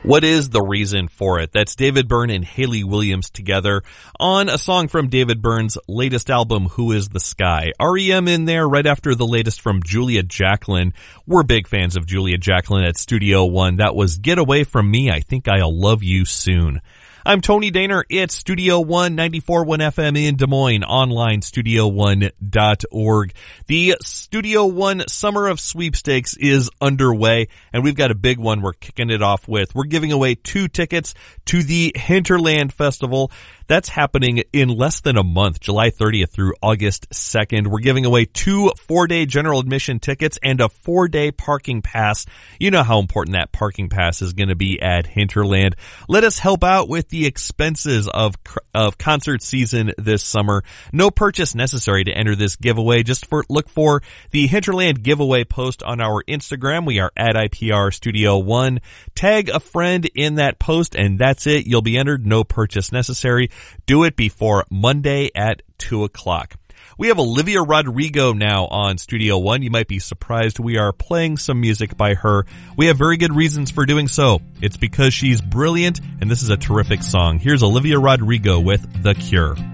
What is the reason for it? That's David Byrne and Hayley Williams together on a song from David Byrne's latest album, Who is the Sky? REM in there right after the latest from Julia Jacklin. We're big fans of Julia Jacklin at Studio One. That was Get Away From Me, I Think I'll Love You Soon. I'm Tony Daner. It's Studio One, 94.1 FM in Des Moines, online studio1.org. The Studio One Summer of Sweepstakes is underway, and we've got a big one we're kicking it off with. We're giving away 2 tickets to the Hinterland Festival. That's happening in less than a month, July 30th through August 2nd. We're giving away 2 4-day general admission tickets and a 4-day parking pass. You know how important that parking pass is going to be at Hinterland. Let us help out with the expenses of concert season this summer. No purchase necessary to enter this giveaway. Just look for the Hinterland giveaway post on our Instagram. We are at IPR Studio One. Tag a friend in that post, and that's it. You'll be entered. No purchase necessary. Do it before Monday at 2 o'clock. We have Olivia Rodrigo now on Studio One. You might be surprised we are playing some music by her. We have very good reasons for doing so. It's because she's brilliant, and this is a terrific song. Here's Olivia Rodrigo with The Cure.